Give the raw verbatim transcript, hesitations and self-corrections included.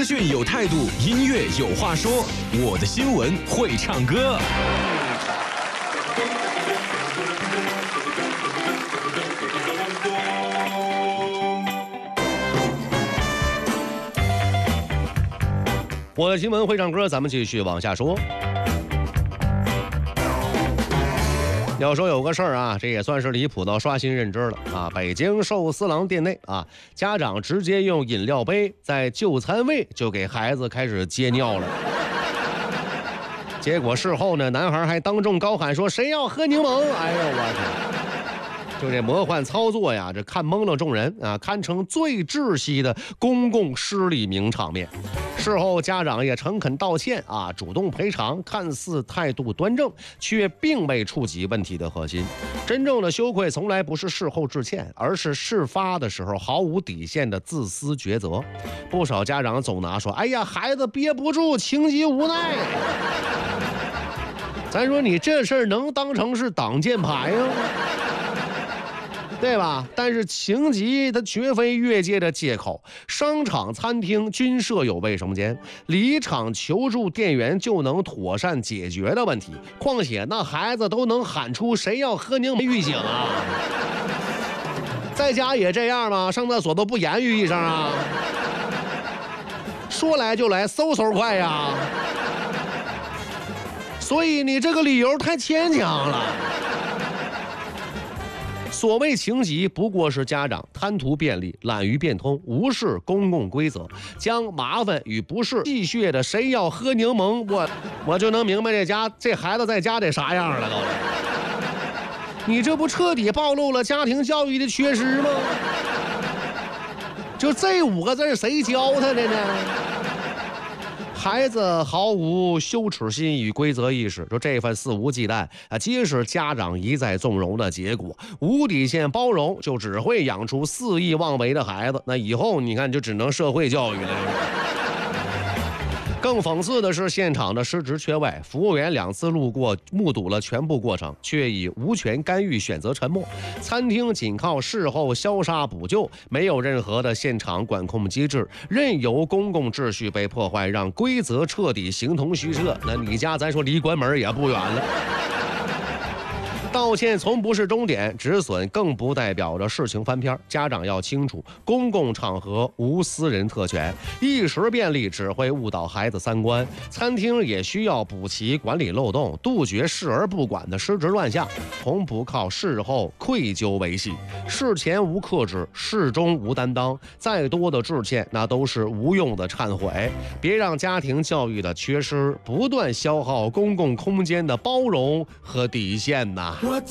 讯有态度，音乐有话说。我的新闻会唱歌。我的新闻会唱歌，咱们继续往下说。要说有个事儿啊，这也算是离谱到刷新认知了啊！北京寿司郎店内啊，家长直接用饮料杯在就餐位就给孩子开始接尿了。结果事后呢，男孩还当众高喊说：“谁要喝柠檬？”哎呦我天！就这魔幻操作呀，这看懵了众人啊，堪称最窒息的公共失礼名场面。事后家长也诚恳道歉啊，主动赔偿，看似态度端正，却并未触及问题的核心。真正的羞愧从来不是事后致歉，而是事发的时候毫无底线的自私抉择。不少家长总拿说：“哎呀，孩子憋不住，情急无奈。”咱说你这事儿能当成是挡箭牌呀？对吧？但是情急它绝非越界的借口，商场餐厅均设有卫生间，离场求助店员就能妥善解决的问题。况且那孩子都能喊出谁要喝柠檬预警啊，在家也这样吗？上厕所都不言语一声啊，说来就来，嗖嗖快呀。所以你这个理由太牵强了。所谓情急，不过是家长贪图便利、懒于变通、无视公共规则，将麻烦与不适戏谑的谁要喝柠檬，我我就能明白这家这孩子在家得啥样了。都，你这不彻底暴露了家庭教育的缺失吗？就这五个字谁教他的呢？孩子毫无羞耻心与规则意识，就这份肆无忌惮啊，皆是家长一再纵容的结果。无底线包容，就只会养出肆意妄为的孩子。那以后你看，就只能社会教育了。更讽刺的是，现场的失职缺位，服务员两次路过，目睹了全部过程，却以无权干预选择沉默。餐厅仅靠事后消杀补救，没有任何的现场管控机制，任由公共秩序被破坏，让规则彻底形同虚设。那你家咱说离关门也不远了。道歉从不是终点，止损更不代表着事情翻篇。家长要清楚，公共场合无私人特权，一时便利只会误导孩子三观。餐厅也需要补齐管理漏洞，杜绝视而不管的失职乱象，从不靠事后愧疚维系。事前无克制，事中无担当，再多的致歉那都是无用的忏悔。别让家庭教育的缺失不断消耗公共空间的包容和底线呐。我